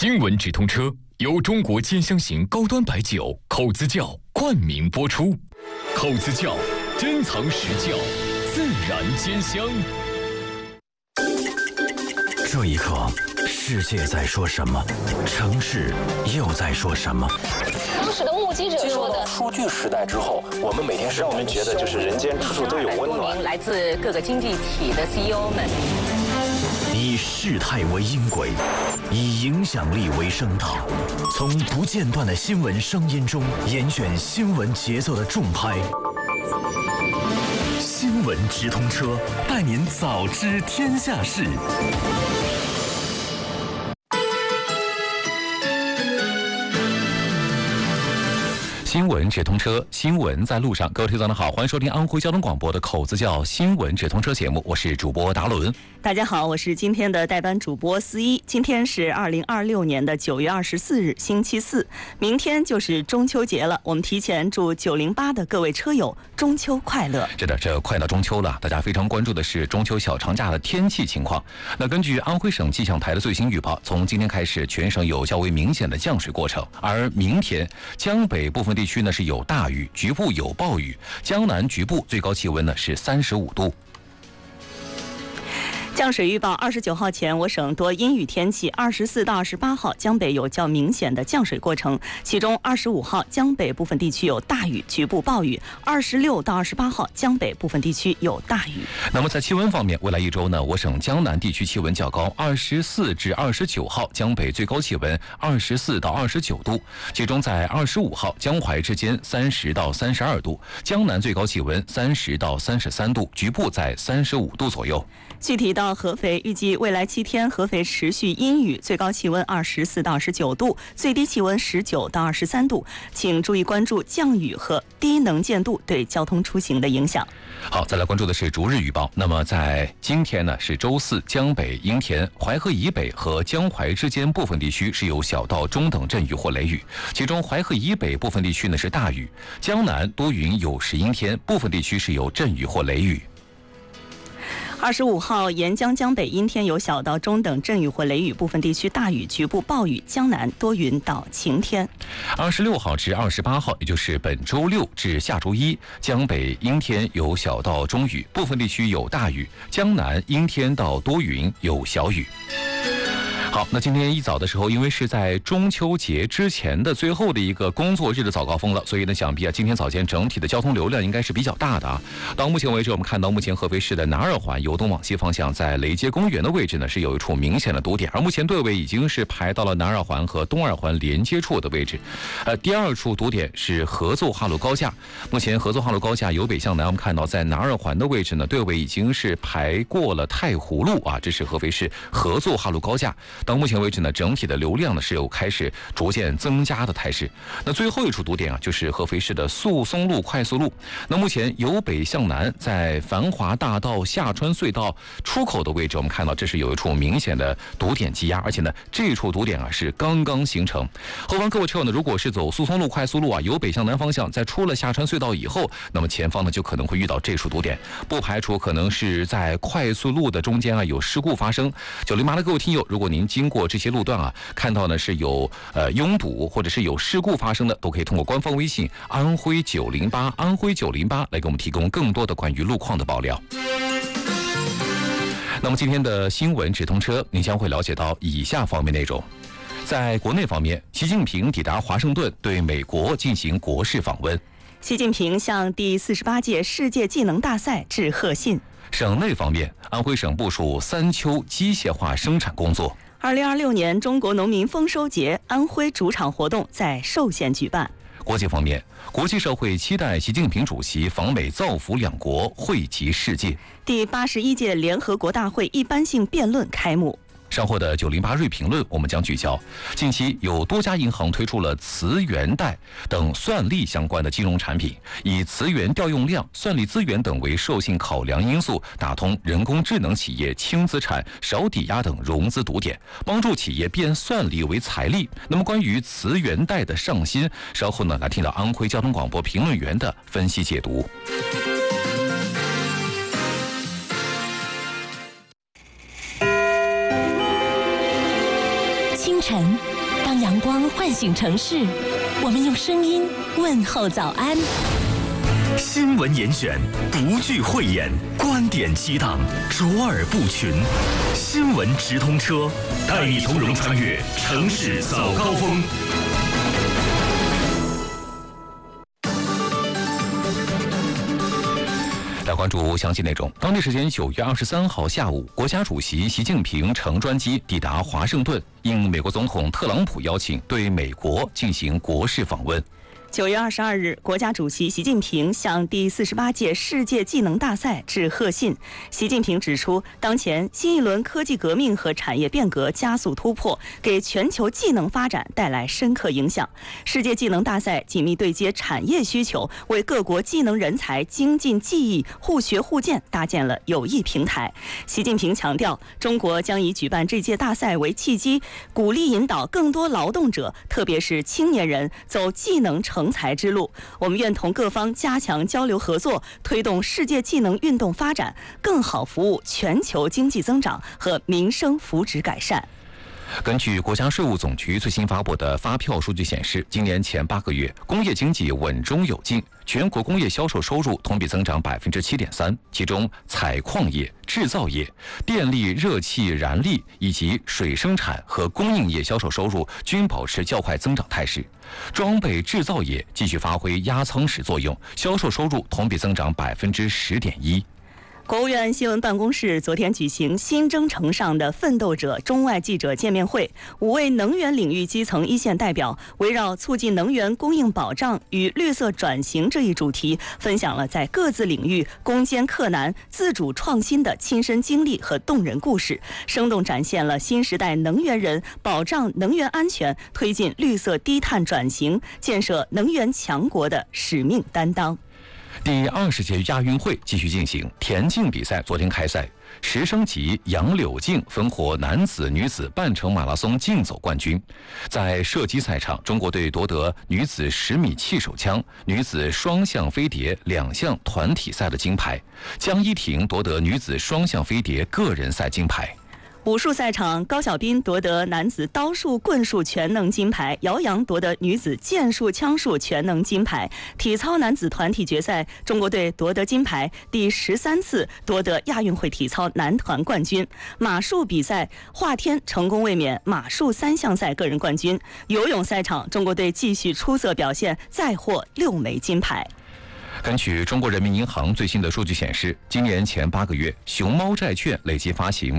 新闻直通车由中国兼香型高端白酒口子窖冠名播出。口子窖珍藏实窖，自然兼香。 这一刻，世界在说什么？城市又在说什么？ 当时的目击者说的， 数据时代之后，我们每天让我们觉得就是人间处处都有温暖。 来自各个经济体的 CEO 们， 以事态为音轨，以影响力为声道，从不间断的新闻声音中严选新闻节奏的重拍。新闻直通车，带您早知天下事。 新闻直通车，新闻在路上。各位听众早上好，欢迎收听安徽交通广播的口子窖新闻直通车节目，我是主播达伦。 大家好，我是今天的代班主播思一。今天是2026年的9月24日，星期四，明天就是中秋节了。我们提前祝908的各位车友中秋快乐。 是的，这快到中秋了，大家非常关注的是中秋小长假的天气情况。那根据安徽省气象台的最新预报，从今天开始，全省有较为明显的降水过程，而明天江北部分地区呢是有大雨，局部有暴雨，江南局部最高气温呢是35度。 降水预报：29号前，我省多阴雨天气；24到28号，江北有较明显的降水过程，其中25号江北部分地区有大雨，局部暴雨；26到28号，江北部分地区有大雨。 那么在气温方面，未来一周呢，我省江南地区气温较高，24至29号，江北最高气温24到29度，其中在25号江淮之间30到32度，江南最高气温30到33度，局部在35度左右。 具体到合肥，预计未来7天合肥持续阴雨，最高气温24到29度，最低气温19到23度。请注意关注降雨和低能见度对交通出行的影响。 好，再来关注的是逐日预报。那么在今天呢是周四，江北、阴天、淮河以北和江淮之间部分地区是有小到中等阵雨或雷雨，其中淮河以北部分地区呢是大雨，江南多云有时阴天，部分地区是有阵雨或雷雨。 25号沿江江北阴天有小到中等阵雨或雷雨，部分地区大雨，局部暴雨，江南多云到晴天。 26号至28号，也就是本周六至下周一，江北阴天有小到中雨，部分地区有大雨，江南阴天到多云有小雨。好，那今天一早的时候，因为是在中秋节之前的最后的一个工作日的早高峰了，所以呢，想必今天早间整体的交通流量应该是比较大的啊。到目前为止，我们看到目前合肥市的南二环由东往西方向，在雷街公园的位置呢是有一处明显的堵点，而目前队尾已经是排到了南二环和东二环连接处的位置。第二处堵点是合作哈路高架，目前合作哈路高架由北向南，我们看到在南二环的位置呢，队尾已经是排过了太湖路啊，这是合肥市合作哈路高架。到目前为止呢，整体的流量呢是有开始逐渐增加的态势。那最后一处堵点啊，就是合肥市的宿松路快速路。那目前由北向南，在繁华大道下穿隧道出口的位置，我们看到这是有一处明显的堵点积压，而且呢，这处堵点啊是刚刚形成。后方各位车友呢，如果是走宿松路快速路啊，由北向南方向，在出了下穿隧道以后，那么前方呢就可能会遇到这处堵点，不排除可能是在快速路的中间啊有事故发生。908的各位听友，如果您经过这些路段啊，看到呢是有拥堵或者是有事故发生的，都可以通过官方微信安徽908安徽908来给我们提供更多的关于路况的爆料。那么今天的新闻直通车，您将会了解到以下方面内容。在国内方面，习近平抵达华盛顿，对美国进行国事访问。 习近平向第48届世界技能大赛致贺信。 省内方面，安徽省部署3秋机械化生产工作。 2026年中国农民丰收节，安徽主场活动在寿县举办。 国际方面，国际社会期待习近平主席访美造福两国，惠及世界。 第81届联合国大会一般性辩论开幕。 稍后的908瑞评论，我们将聚焦近期有多家银行推出了磁源贷等算力相关的金融产品，以磁源调用量、算力资源等为授信考量因素，打通人工智能企业轻资产、少抵押等融资堵点，帮助企业变算力为财力。那么关于磁源贷的上新，稍后呢来听到安徽交通广播评论员的分析解读。 清晨，当阳光唤醒城市，我们用声音问候早安。 新闻严选，不惧讳言，观点激荡，卓尔不群。新闻直通车，带你从容穿越城市早高峰。 来关注详细内容。当地时间9月23号下午，国家主席习近平乘专机抵达华盛顿，应美国总统特朗普邀请，对美国进行国事访问。 9月22日，国家主席习近平向第48届世界技能大赛致贺信。习近平指出，当前新一轮科技革命和产业变革加速突破，给全球技能发展带来深刻影响。世界技能大赛紧密对接产业需求，为各国技能人才精进技艺、互学互鉴搭建了有益平台。习近平强调，中国将以举办这届大赛为契机，鼓励引导更多劳动者，特别是青年人走技能成才之路。我们愿同各方加强交流合作，推动世界技能运动发展，更好服务全球经济增长和民生福祉改善。 根据国家税务总局最新发布的发票数据显示，今年前8个月，工业经济稳中有进，全国工业销售收入同比增长7.3%，其中采矿业、制造业、电力、热气、燃力以及水生产和供应业销售收入均保持较快增长态势。装备制造业继续发挥压舱石作用，销售收入同比增长10.1%。 国务院新闻办公室昨天举行新征程上的奋斗者中外记者见面会，5位能源领域基层一线代表围绕促进能源供应保障与绿色转型这一主题，分享了在各自领域攻坚克难、自主创新的亲身经历和动人故事，生动展现了新时代能源人保障能源安全、推进绿色低碳转型、建设能源强国的使命担当。 第20届亚运会继续进行，田径比赛昨天开赛，10升级杨柳静分获男子、女子半程马拉松竞走冠军。在射击赛场，中国队夺得女子10米气手枪、女子双项飞碟2项团体赛的金牌，江一婷夺得女子双项飞碟个人赛金牌。 武术赛场，高晓彬夺得男子刀术、棍术全能金牌，姚洋夺得女子剑术、枪术全能金牌。体操男子团体决赛，中国队夺得金牌，第13次夺得亚运会体操男团冠军。马术比赛，华天成功卫冕马术3项赛个人冠军。游泳赛场，中国队继续出色表现，再获6枚金牌。 根据中国人民银行最新的数据显示，今年前8个月，熊猫债券累计发行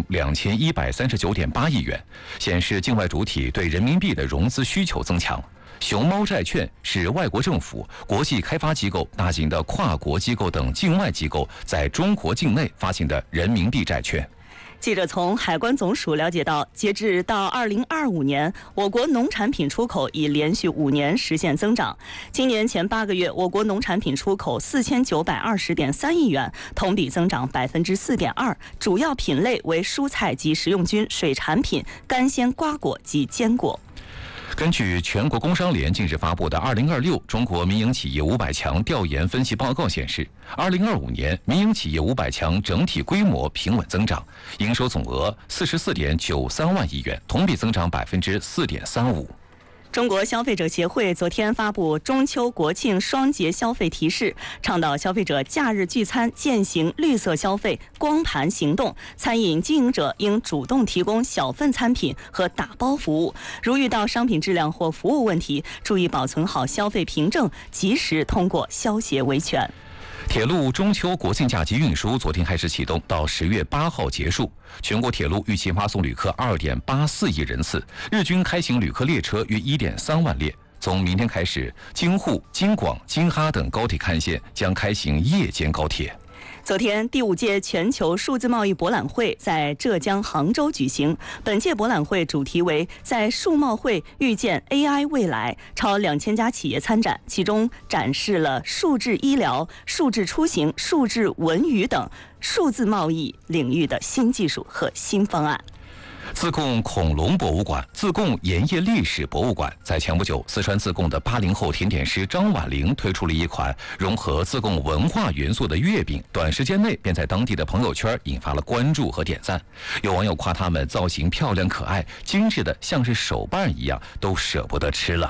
2139.8亿元，显示境外主体对人民币的融资需求增强。熊猫债券是外国政府、国际开发机构、大型的跨国机构等境外机构在中国境内发行的人民币债券。 记者从海关总署了解到，截至到2025年，我国农产品出口已连续5年实现增长。今年前8个月，我国农产品出口4920.3亿元，同比增长4.2%，主要品类为蔬菜及食用菌、水产品、干鲜瓜果及坚果。 根据全国工商联近日发布的2026中国民营企业500强调研分析报告显示，2025年民营企业500强整体规模平稳增长，营收总额44.93万亿元，同比增长4.35%。 中国消费者协会昨天发布中秋国庆双节消费提示，倡导消费者假日聚餐践行绿色消费光盘行动，餐饮经营者应主动提供小份餐品和打包服务，如遇到商品质量或服务问题，注意保存好消费凭证，及时通过消协维权。 铁路中秋国庆假期运输昨天开始启动，到10月8号结束。全国铁路预计发送旅客2.84亿人次，日均开行旅客列车约1.3万列。从明天开始，京沪、京广、京哈等高铁干线将开行夜间高铁。 昨天，第5届全球数字贸易博览会在浙江杭州举行。本届博览会主题为在数贸会遇见 AI 未来，超2000家企业参展，其中展示了数字医疗、数字出行、数字文娱等数字贸易领域的新技术和新方案。 自贡恐龙博物馆、自贡盐业历史博物馆。在前不久，四川自贡的80后甜点师张婉玲推出了一款融合自贡文化元素的月饼，短时间内便在当地的朋友圈引发了关注和点赞。有网友夸他们造型漂亮可爱，精致的像是手办一样，都舍不得吃了。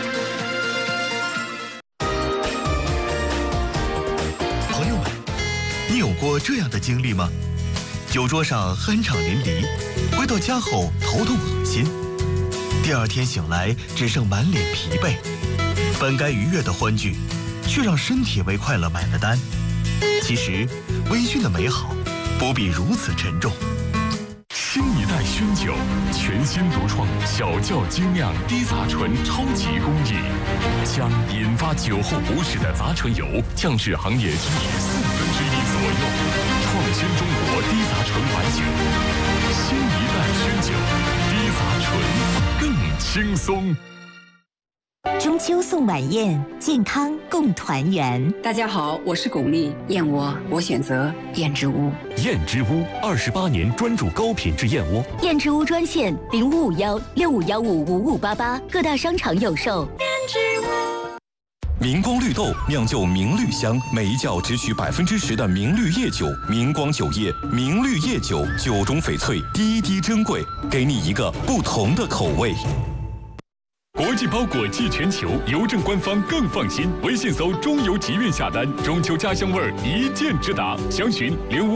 朋友们，你有过这样的经历吗？酒桌上酣畅淋漓，回到家后头痛恶心，第二天醒来只剩满脸疲惫，本该愉悦的欢聚，却让身体为快乐买了单。其实，微醺的美好不必如此沉重。 新一代熏酒，全新独创小窖精酿低杂醇超级工艺，将引发酒后不适的杂醇油降至行业居于1/4左右，创新中国低杂醇白酒。新一代熏酒，低杂醇更轻松。 中秋送晚宴，健康共团圆。 大家好，我是巩俐，燕窝我选择燕之屋。 燕之屋28年专注高品质燕窝。 燕之屋专线0551651588，各大商场有售。燕之屋。 明光绿豆酿就明绿香，每一窖只取10%的明绿叶酒，明光酒业明绿叶酒，酒中翡翠，滴滴珍贵，给你一个不同的口味。 国际包裹寄全球，邮政官方更放心。微信搜中邮集运下单，中秋家乡味儿一键直达。详询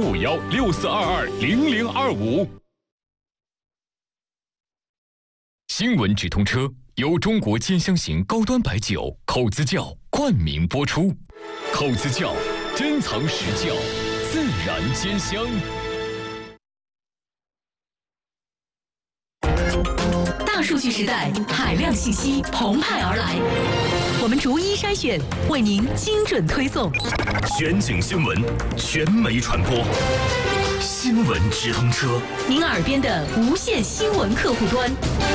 055164220025。新闻直通车由中国尖香型高端白酒口子窖冠名播出。口子窖，珍藏实窖，自然兼香。 大数据时代，海量信息澎湃而来，我们逐一筛选，为您精准推送。 全景新闻，全媒传播，新闻直通车， 您耳边的无线新闻客户端。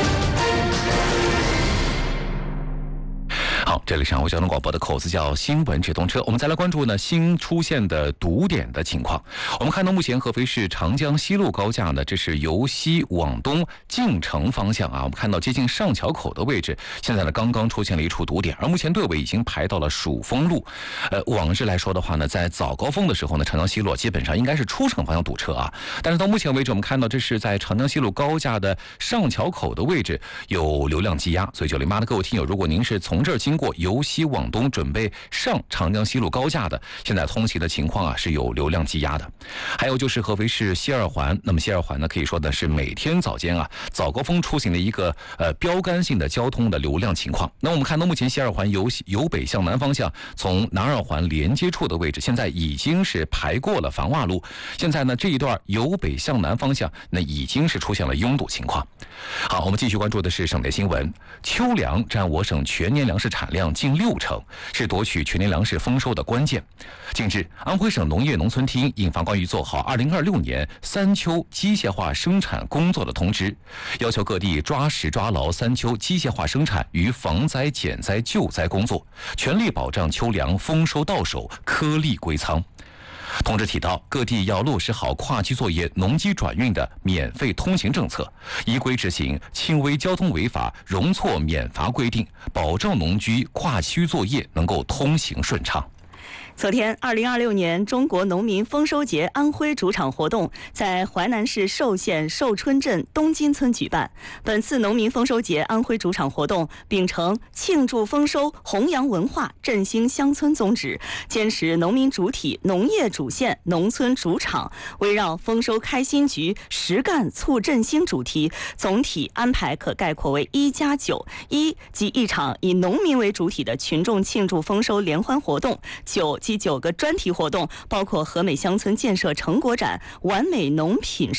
好，这里是安徽交通广播的口子窖新闻直通车，我们再来关注呢新出现的堵点的情况。我们看到目前合肥市长江西路高架呢，这是由西往东进城方向啊，我们看到接近上桥口的位置，现在呢刚刚出现了一处堵点，而目前队尾已经排到了蜀丰路。往日来说的话呢，在早高峰的时候呢，长江西路基本上应该是出城方向堵车啊，但是到目前为止，我们看到这是在长江西路高架的上桥口的位置有流量积压，所以908的各位听友，如果您是从这儿经过由西往东准备上长江西路高架的，现在通行的情况啊是有流量积压的。还有就是合肥市西二环，那么西二环呢可以说呢是每天早间啊早高峰出行的一个标杆性的交通的流量情况。那我们看到目前西二环由北向南方向从南二环连接处的位置，现在已经是排过了繁华路，现在呢这一段由北向南方向那已经是出现了拥堵情况。好，我们继续关注的是省内新闻。秋粮占我省全年粮食产量近60%，是夺取全年粮食丰收的关键。近日，安徽省农业农村厅印发关于做好2026年3秋机械化生产工作的通知，要求各地抓实抓牢3秋机械化生产与防灾减灾救灾工作，全力保障秋粮丰收到手，颗粒归仓。通知提到，各地要落实好跨区作业农机转运的免费通行政策，依规执行轻微交通违法容错免罚规定，保障农机跨区作业能够通行顺畅。 昨天，2026年中国农民丰收节安徽主场活动在淮南市寿县寿春镇东金村举办。本次农民丰收节安徽主场活动秉承庆祝丰收、弘扬文化、振兴乡村宗旨，坚持农民主体、农业主线、农村主场，围绕丰收开新局、实干促振兴主题，总体安排可概括为1+9。1即一场以农民为主体的群众庆祝丰收联欢活动，9及9个专题活动，包括和美乡村建设成果展、完美农品